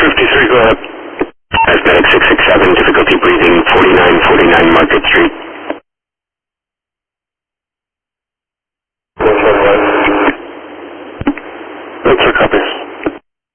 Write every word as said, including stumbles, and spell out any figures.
fifty-three, go ahead. Asthmatic six six seven, difficulty breathing, forty-nine forty-nine Market Street.